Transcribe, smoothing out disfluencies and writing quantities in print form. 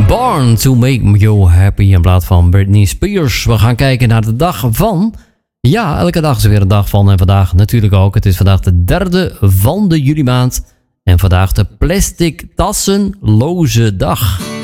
Born to Make You Happy in plaats van Britney Spears. We gaan kijken naar de dag van... Ja, elke dag is er weer een dag van en vandaag natuurlijk ook. Het is vandaag de 3e van de juli maand. En vandaag de plastic tassenloze dag.